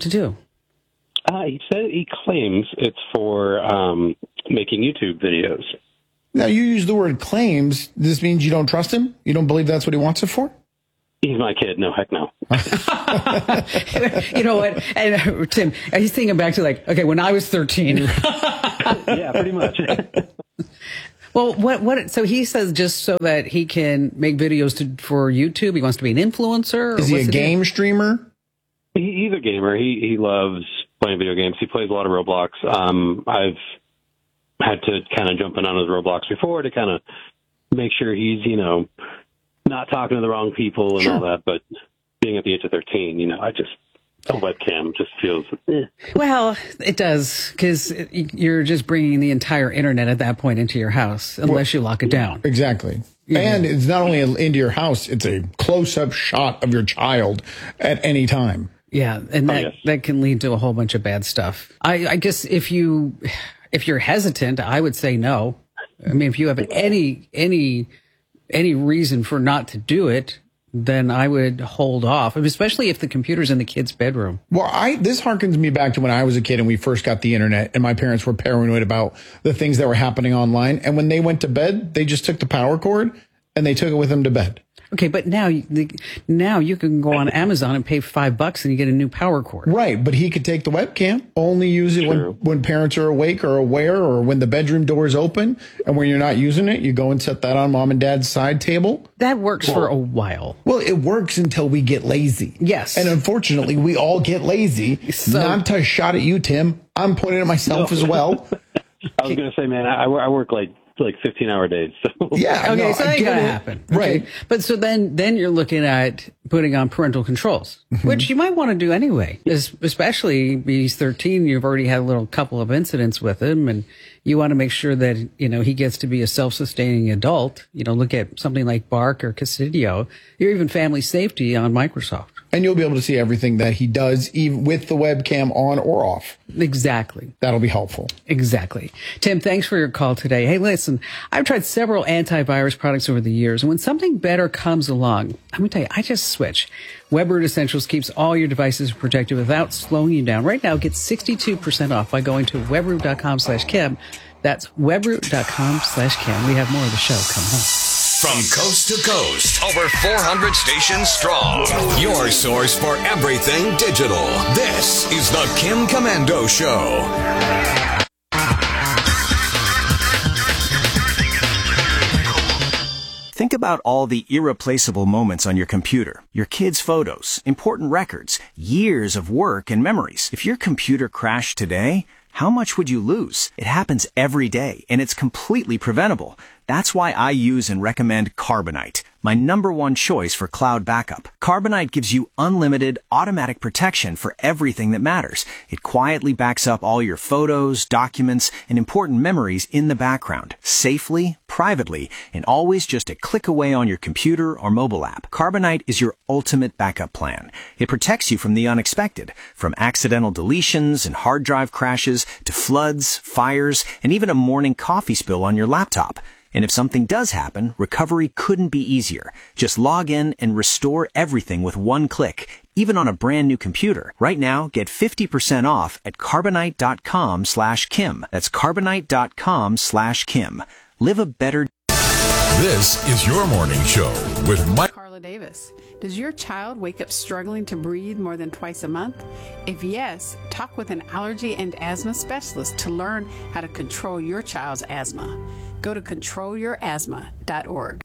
to do? He claims it's for making YouTube videos. Now, you use the word claims. This means you don't trust him? You don't believe that's what he wants it for? He's my kid. No, heck no. You know what? And Tim, he's thinking back to okay, when I was 13. Yeah, pretty much. Well, what? So he says just so that he can make videos for YouTube. He wants to be an influencer. Is he a game streamer? He's a gamer. He loves playing video games. He plays a lot of Roblox. I've had to kind of jump in on his Roblox before to kind of make sure he's, not talking to the wrong people and all that. But being at the age of 13, a webcam just feels... Well, it does, because you're just bringing the entire internet at that point into your house, unless you lock it down. Exactly. Yeah. And it's not only into your house, it's a close-up shot of your child at any time. Yeah, and that can lead to a whole bunch of bad stuff. I guess if you're hesitant, I would say no. I mean, if you have any reason for not to do it, then I would hold off, especially if the computer's in the kid's bedroom. Well, this harkens me back to when I was a kid and we first got the internet and my parents were paranoid about the things that were happening online. And when they went to bed, they just took the power cord and they took it with them to bed. Okay, but now you can go on Amazon and pay $5 and you get a new power cord. Right, but he could take the webcam, only use it when parents are awake or aware or when the bedroom door is open. And when you're not using it, you go and set that on mom and dad's side table. That works for a while. Well, it works until we get lazy. Yes. And unfortunately, we all get lazy. So, not to shot at you, Tim. I'm pointing at myself as well. I was going to say, man, I work like 15-hour days. So. Yeah. Okay, no, so that ain't gonna happen. Okay. Right. But so then you're looking at putting on parental controls, which you might want to do anyway. Especially he's 13, you've already had a couple of incidents with him, and you want to make sure that, he gets to be a self-sustaining adult. Look at something like Bark or Casidio, or even Family Safety on Microsoft. And you'll be able to see everything that he does, even with the webcam on or off. Exactly. That'll be helpful. Exactly. Tim, thanks for your call today. Hey, listen, I've tried several antivirus products over the years, and when something better comes along, I'm going to tell you, I just switch. WebRoot Essentials keeps all your devices protected without slowing you down. Right now, get 62% off by going to webroot.com/Kim. That's webroot.com/Kim. We have more of the show coming up. From coast to coast, over 400 stations strong. Your source for everything digital. This is the Kim Komando Show. Think about all the irreplaceable moments on your computer. Your kids' photos, important records, years of work and memories. If your computer crashed today, how much would you lose? It happens every day, and it's completely preventable. That's why I use and recommend Carbonite, my #1 choice for cloud backup. Carbonite gives you unlimited automatic protection for everything that matters. It quietly backs up all your photos, documents, and important memories in the background, safely, privately, and always just a click away on your computer or mobile app. Carbonite is your ultimate backup plan. It protects you from the unexpected, from accidental deletions and hard drive crashes to floods, fires, and even a morning coffee spill on your laptop. And if something does happen, recovery couldn't be easier. Just log in and restore everything with one click, even on a brand new computer. Right now, get 50% off at carbonite.com/Kim. That's carbonite.com/Kim. Live a better... This is your morning show with Mike. Carla Davis. Does your child wake up struggling to breathe more than twice a month? If yes, talk with an allergy and asthma specialist to learn how to control your child's asthma. Go to controlyourasthma.org.